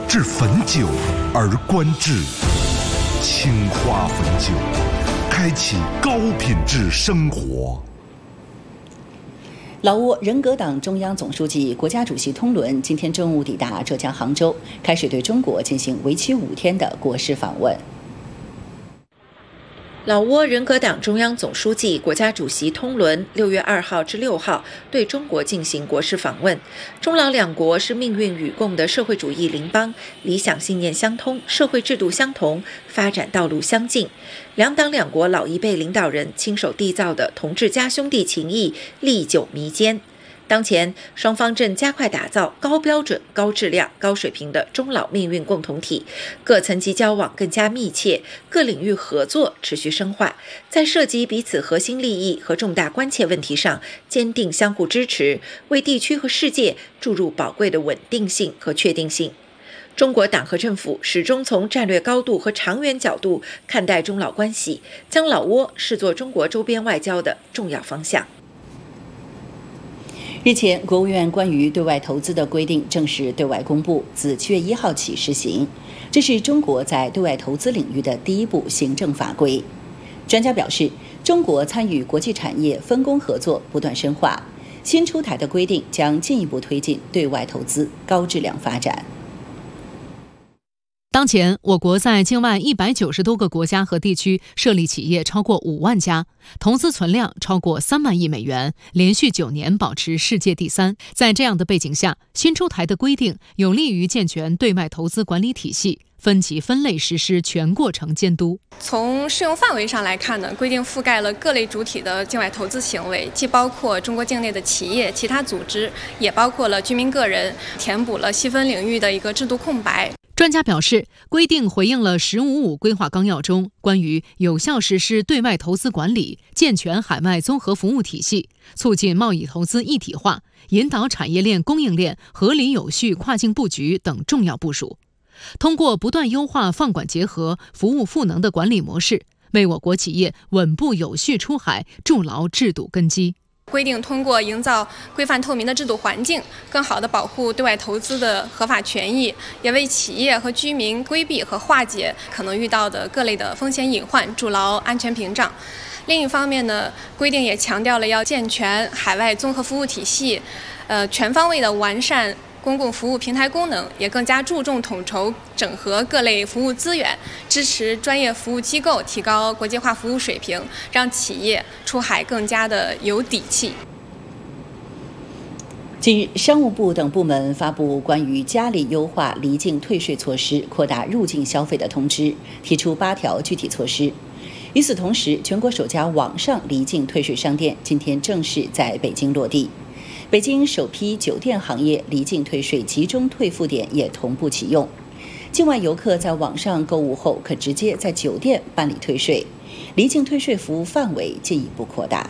至汾酒而观致，青花汾酒，开启高品质生活。 老挝人格党中央总书记、国家主席通伦今天中午抵达浙江杭州，开始对中国进行为期5天的国事访问。 老挝人格党中央总书记、国家主席通伦6月2号至6号对中国进行国事访问。中老两国是命运与共的社会主义邻邦，理想信念相通，社会制度相同，发展道路相近。两党两国老一辈领导人亲手缔造的同志家兄弟情谊历久弥坚。当前，双方正加快打造高标准、高质量、高水平的中老命运共同体，各层级交往更加密切，各领域合作持续深化，在涉及彼此核心利益和重大关切问题上坚定相互支持，为地区和世界注入宝贵的稳定性和确定性。中国党和政府始终从战略高度和长远角度看待中老关系，将老挝视作中国周边外交的重要方向。 日前，国务院关于对外投资的规定正式对外公布，自7月1号起实行。这是中国在对外投资领域的第一部行政法规。专家表示，中国参与国际产业分工合作不断深化，新出台的规定将进一步推进对外投资高质量发展。 当前，我国在境外190多个国家和地区设立企业超过5万家，投资存量超过3万亿美元，连续9年保持世界第3。在这样的背景下，新出台的规定有利于健全对外投资管理体系，分级分类实施全过程监督。 从适用范围上来看呢，规定覆盖了各类主体的境外投资行为，既包括中国境内的企业、其他组织，也包括了居民个人，填补了细分领域的一个制度空白。 专家表示，规定回应了“十五五”规划纲要中关于有效实施对外投资管理、健全海外综合服务体系、促进贸易投资一体化、引导产业链供应链合理有序跨境布局等重要部署。通过不断优化放管结合、服务赋能的管理模式，为我国企业稳步有序出海筑牢制度根基。 规定通过营造规范透明的制度环境，更好地保护对外投资的合法权益，也为企业和居民规避和化解可能遇到的各类的风险隐患筑牢安全屏障。另一方面呢，规定也强调了要健全海外综合服务体系，全方位的完善公共服务平台功能，也更加注重统筹整合各类服务资源，支持专业服务机构提高国际化服务水平，让企业出海更加的有底气。 近日，商务部等部门发布关于加力优化离境退税措施、扩大入境消费的通知，提出8条具体措施。与此同时，全国首家网上离境退税商店今天正式在北京落地。北京首批酒店行业离境退税集中退付点也同步启用，境外游客在网上购物后可直接在酒店办理退税，离境退税服务范围进一步扩大。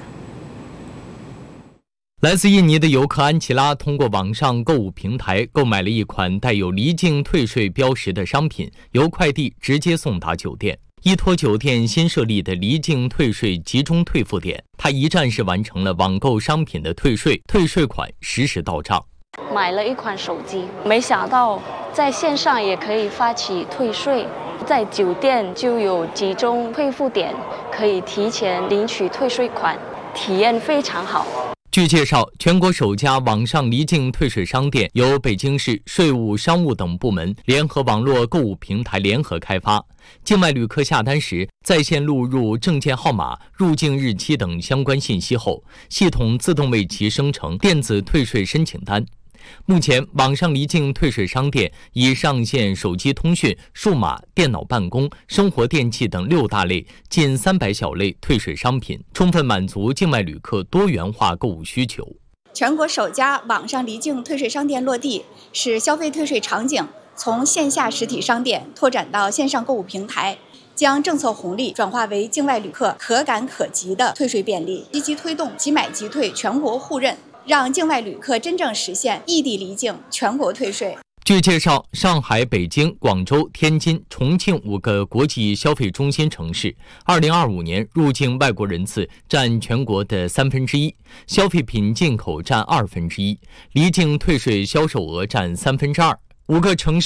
来自印尼的游客安琪拉通过网上购物平台购买了一款带有离境退税标识的商品，由快递直接送达酒店。依托酒店新设立的离境退税集中退付点，他一站式完成了网购商品的退税，退税款实时到账。 买了一款手机，没想到在线上也可以发起退税，在酒店就有集中退付点，可以提前领取退税款，体验非常好。 据介绍，全国首家网上离境退税商店由北京市税务、商务等部门联合网络购物平台联合开发。境外旅客下单时，在线录入证件号码、入境日期等相关信息后，系统自动为其生成电子退税申请单。目前，网上离境退税商店已上线手机通讯、数码、电脑办公、生活电器等6大类近300小类退税商品，充分满足境外旅客多元化购物需求。 全国首家网上离境退税商店落地，使消费退税场景从线下实体商店拓展到线上购物平台，将政策红利转化为境外旅客可感可及的退税便利，积极推动即买即退全国互认，让境外旅客真正实现异地离境全国退税。 据介绍，上海、北京、广州、天津、重庆5个国际消费中心城市2025年入境外国人次占全国的1/3，消费品进口占1/2，离境退税销售额占2/3，5个城市